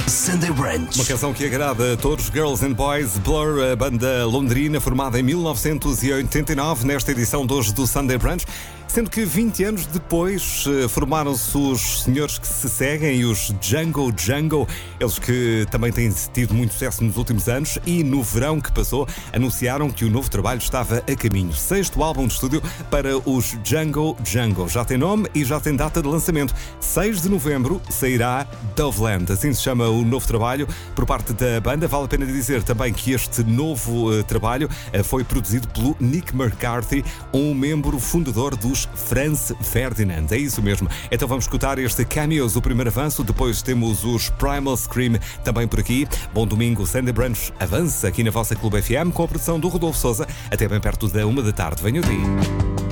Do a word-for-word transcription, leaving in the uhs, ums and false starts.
Sunday Brunch. Uma canção que agrada a todos, Girls and Boys, Blur, a banda londrina formada em mil novecentos e oitenta e nove, nesta edição de hoje do Sunday Brunch. Sendo que vinte anos depois formaram-se os senhores que se seguem, os Django Django, eles que também têm tido muito sucesso nos últimos anos e no verão que passou anunciaram que o novo trabalho estava a caminho. Sexto álbum de estúdio para os Django Django. Já tem nome e já tem data de lançamento. seis de novembro sairá Doveland, assim se chama o novo trabalho por parte da banda. Vale a pena dizer também que este novo uh, trabalho uh, foi produzido pelo Nick McCarthy, um membro fundador dos Franz Ferdinand. É isso mesmo. Então vamos escutar este Cameos, o primeiro avanço. Depois temos os Primal Scream também por aqui. Bom domingo, Sunday Brunch avança aqui na vossa Clube F M com a produção do Rodolfo Sousa. Até bem perto da uma da tarde. Venho a ti.